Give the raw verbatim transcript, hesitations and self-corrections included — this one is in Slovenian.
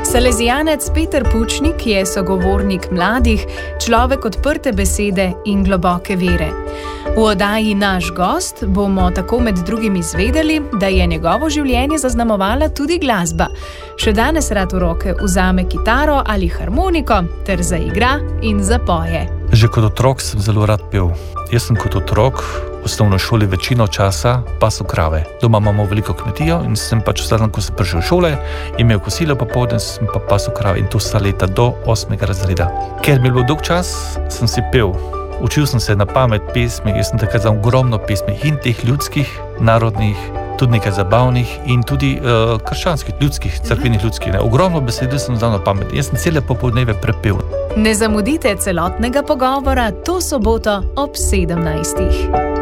Salezijanec Peter Pučnik je sogovornik mladih, človek odprte besede in globoke vere. V oddaji Naš gost bomo tako med drugim izvedeli, da je njegovo življenje zaznamovala tudi glasba. Še danes rad v roke vzame kitaro ali harmoniko ter zaigra in zapoje. Že kot otrok sem zelo rad pel. Jaz sem kot otrok v osnovni šoli večino časa pasel krave. Doma imamo veliko kmetijo in sem pač vsadan, ko sem prišel v šole, imel kosilo popoldne, sem pa pasel krave in to sta leta do osmega razreda. Ker mi je bilo dolg čas, sem si pel. Učil sem se na pamet pesmi, jaz sem takrat za ogromno pesmi in teh ljudskih, narodnih, tudi nekaj zabavnih in tudi uh, krščanskih, ljudskih, cerkvenih ljudskih. Ne. Ogromno besedil sem znal na pamet. Jaz sem cele popoldneve prepel. Ne zamudite celotnega pogovora to soboto ob sedemnajstih.